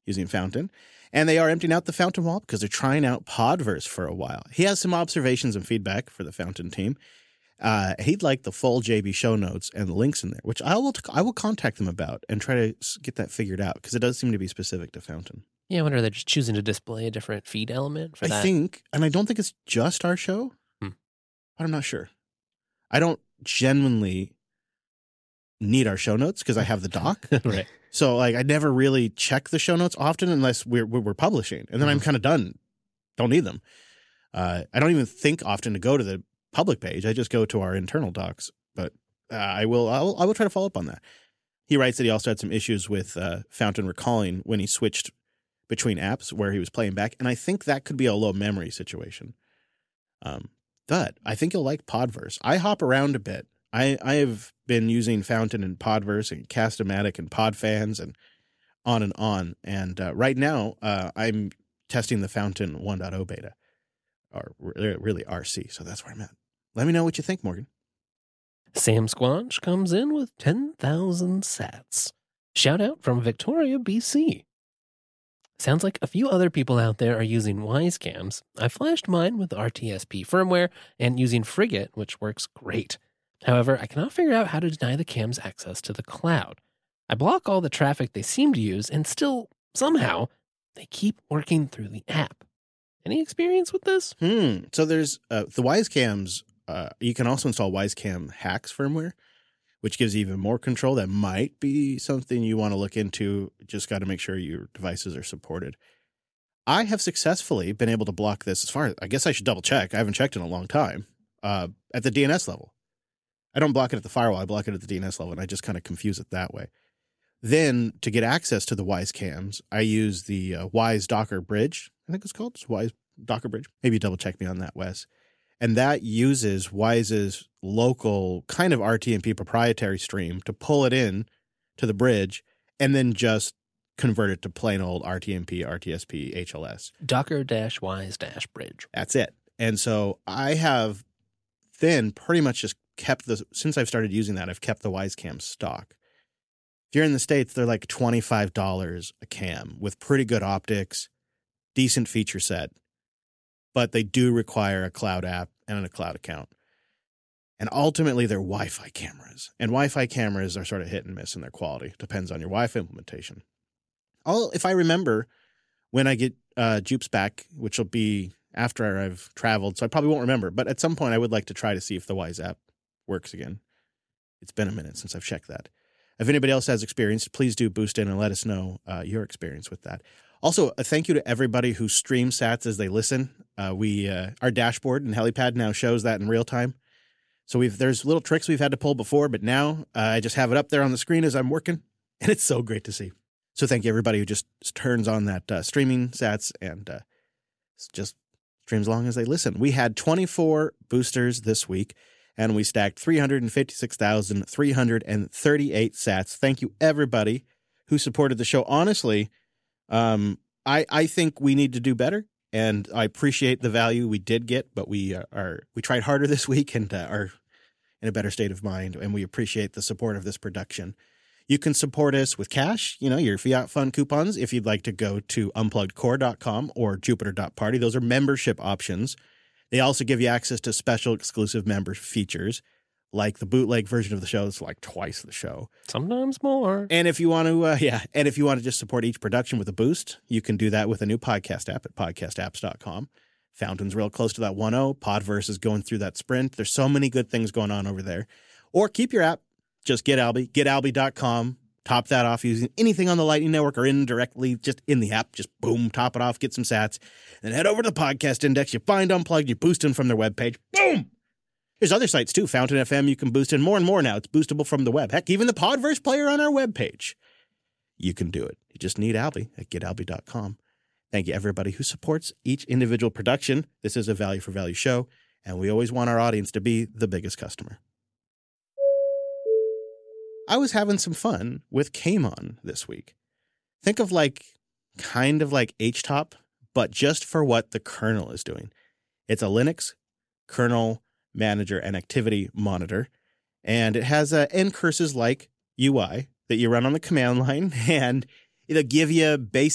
using Fountain. And they are emptying out the Fountain wall because they're trying out Podverse for a while. He has some observations and feedback for the Fountain team. He'd like the full JB show notes and the links in there, which I will contact them about and try to get that figured out because it does seem to be specific to Fountain. Yeah, I wonder if they're just choosing to display a different feed element for that. I think, and I don't think it's just our show, but I'm not sure. I don't genuinely need our show notes because I have the doc. Right. So like I never really check the show notes often unless we're publishing, and then I'm kind of done. Don't need them. I don't even think often to go to the public page. I just go to our internal docs. But I will try to follow up on that. He writes that he also had some issues with Fountain recalling when he switched between apps where he was playing back, and I think that could be a low memory situation. But I think you'll like Podverse. I hop around a bit. I have been using Fountain and Podverse and Cast-O-Matic and Podfans and on. And right now, I'm testing the Fountain 1.0 beta, or really RC. So that's where I'm at. Let me know what you think, Morgan. Sam Squanch comes in with 10,000 sats. Shout out from Victoria, BC. Sounds like a few other people out there are using Wisecams. I flashed mine with RTSP firmware and using Frigate, which works great. However, I cannot figure out how to deny the cams access to the cloud. I block all the traffic they seem to use, and still, somehow, they keep working through the app. Any experience with this? So there's the Wisecams. You can also install Wisecam Hacks firmware, which gives you even more control. That might be something you want to look into. Just got to make sure your devices are supported. I have successfully been able to block this as far as, I guess I should double check. I haven't checked in a long time, at the DNS level. I don't block it at the firewall. I block it at the DNS level, and I just kind of confuse it that way. Then to get access to the Wisecams, I use the Wise Docker Bridge. I think it's called Wise Docker Bridge. Maybe double check me on that, Wes. And that uses Wise's local kind of RTMP proprietary stream to pull it in to the bridge and then just convert it to plain old RTMP, RTSP, HLS. Docker-Wise-Bridge. That's it. And so I have then pretty much just kept since I've started using that, I've kept the Wisecam stock. If you're in the States, they're like $25 a cam with pretty good optics, decent feature set, but they do require a cloud app and a cloud account. And ultimately, they're Wi-Fi cameras. And Wi-Fi cameras are sort of hit and miss in their quality. Depends on your Wi-Fi implementation. If I remember, when I get Jupes back, which will be after I've traveled, so I probably won't remember. But at some point, I would like to try to see if the Wise app works again. It's been a minute since I've checked that. If anybody else has experience, please do boost in and let us know your experience with that. Also, a thank you to everybody who streams sats as they listen. Our dashboard and Helipad now shows that in real time. So there's little tricks we've had to pull before, but now I just have it up there on the screen as I'm working, and it's so great to see. So thank you everybody who just turns on that streaming sats and just streams along as they listen. We had 24 boosters this week, and we stacked 356,338 sats. Thank you everybody who supported the show. Honestly, I think we need to do better, and I appreciate the value we did get, but we tried harder this week and are in a better state of mind, and we appreciate the support of this production. You can support us with cash, your Fiat Fund coupons, if you'd like to go to unpluggedcore.com or jupiter.party. Those are membership options. They also give you access to special exclusive member features, like the bootleg version of the show. It's like twice the show. Sometimes more. And if you want to, just support each production with a boost, you can do that with a new podcast app at podcastapps.com. Fountain's real close to that 1.0. Podverse is going through that sprint. There's so many good things going on over there. Or keep your app. Just get Alby, getalby.com. Top that off using anything on the Lightning Network or indirectly just in the app. Just boom, top it off, get some sats. Then head over to the podcast index. You find Unplugged, you boost in from their webpage. Boom! There's other sites too. Fountain FM, you can boost in more and more now. It's boostable from the web. Heck, even the Podverse player on our webpage. You can do it. You just need Alby at getalby.com. Thank you, everybody who supports each individual production. This is a value for value show, and we always want our audience to be the biggest customer. I was having some fun with Kmon this week. Think of kind of like HTOP, but just for what the kernel is doing. It's a Linux kernel manager and activity monitor, and it has ncurses like UI that you run on the command line, and it'll give you basic